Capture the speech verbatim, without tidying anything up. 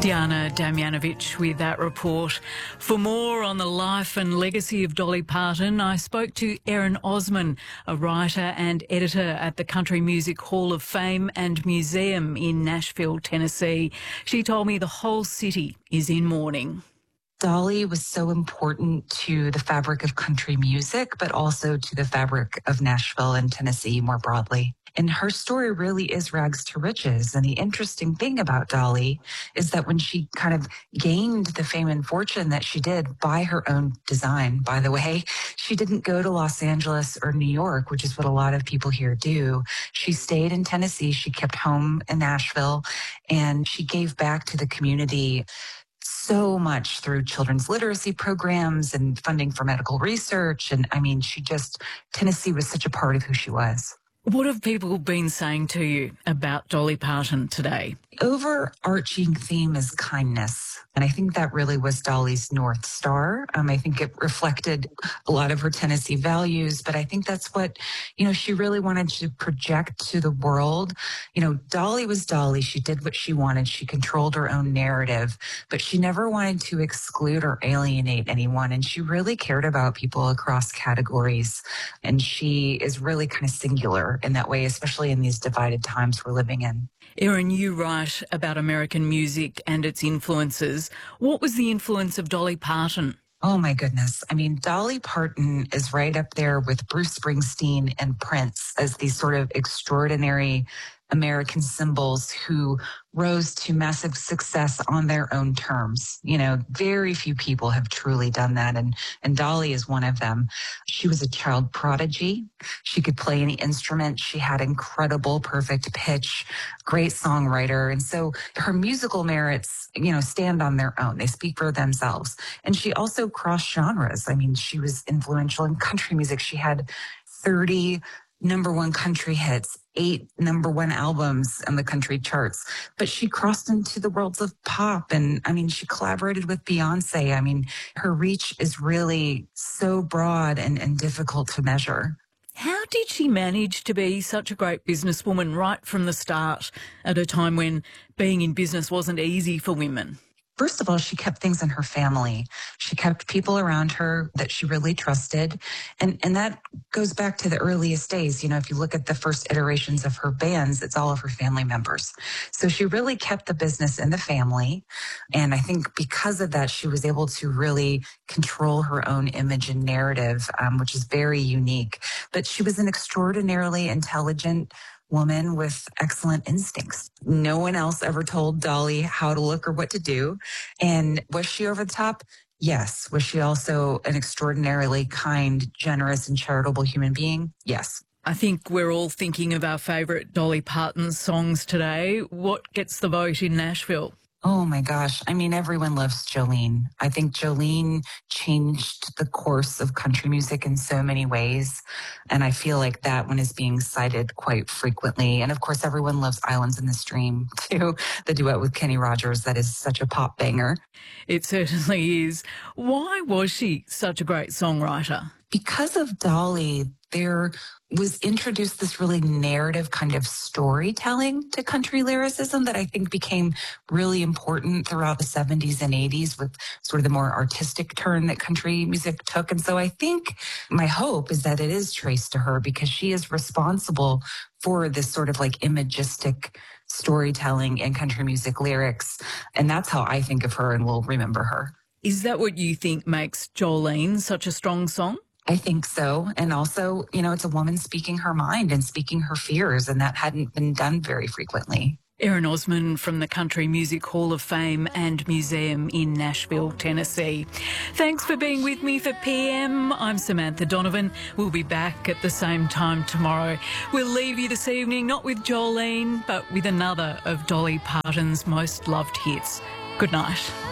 Diana Damjanovic with that report. For more on the life and legacy of Dolly Parton, I spoke to Erin Osman, a writer and editor at the Country Music Hall of Fame and Museum in Nashville, Tennessee. She told me the whole city is in mourning. Dolly was so important to the fabric of country music, but also to the fabric of Nashville and Tennessee more broadly. And her story really is rags to riches. And the interesting thing about Dolly is that when she kind of gained the fame and fortune that she did by her own design, by the way, she didn't go to Los Angeles or New York, which is what a lot of people here do. She stayed in Tennessee. She kept home in Nashville, and she gave back to the community so much through children's literacy programs and funding for medical research. And I mean, she just, Tennessee was such a part of who she was. What have people been saying to you about Dolly Parton today? Overarching theme is kindness. And I think that really was Dolly's North Star. Um, I think it reflected a lot of her Tennessee values, but I think that's what, you know, she really wanted to project to the world. You know, Dolly was Dolly. She did what she wanted. She controlled her own narrative, but she never wanted to exclude or alienate anyone. And she really cared about people across categories. And she is really kind of singular in that way, especially in these divided times we're living in. Erin, you write about American music and its influences. What was the influence of Dolly Parton? Oh, my goodness. I mean, Dolly Parton is right up there with Bruce Springsteen and Prince as these sort of extraordinary American symbols who rose to massive success on their own terms. You know, very few people have truly done that, and, and Dolly is one of them. She was a child prodigy. She could play any instrument. She had incredible, perfect pitch, great songwriter. And so her musical merits, you know, stand on their own. They speak for themselves. And she also crossed genres. I mean, she was influential in country music. She had thirty number one country hits, eight number one albums on the country charts. But she crossed into the worlds of pop. And I mean, she collaborated with Beyonce. I mean, her reach is really so broad and, and difficult to measure. How did she manage to be such a great businesswoman right from the start at a time when being in business wasn't easy for women? First of all, she kept things in her family. She kept people around her that she really trusted. And, and that goes back to the earliest days. You know, if you look at the first iterations of her bands, it's all of her family members. So she really kept the business in the family. And I think because of that, she was able to really control her own image and narrative, um, which is very unique. But she was an extraordinarily intelligent woman with excellent instincts. No one else ever told Dolly how to look or what to do. And was she over the top? Yes. Was she also an extraordinarily kind, generous, and charitable human being? Yes. I think we're all thinking of our favourite Dolly Parton songs today. What gets the vote in Nashville? Oh, my gosh. I mean, everyone loves Jolene. I think Jolene changed the course of country music in so many ways. And I feel like that one is being cited quite frequently. And of course, everyone loves Islands in the Stream, too. The duet with Kenny Rogers, that is such a pop banger. It certainly is. Why was she such a great songwriter? Because of Dolly, there was introduced this really narrative kind of storytelling to country lyricism that I think became really important throughout the seventies and eighties with sort of the more artistic turn that country music took. And so I think my hope is that it is traced to her because she is responsible for this sort of like imagistic storytelling in country music lyrics. And that's how I think of her and will remember her. Is that what you think makes Jolene such a strong song? I think so. And also, you know, it's a woman speaking her mind and speaking her fears, and that hadn't been done very frequently. Erin Osman from the Country Music Hall of Fame and Museum in Nashville, Tennessee. Thanks for being with me for P M. I'm Samantha Donovan. We'll be back at the same time tomorrow. We'll leave you this evening not with Jolene, but with another of Dolly Parton's most loved hits. Good night.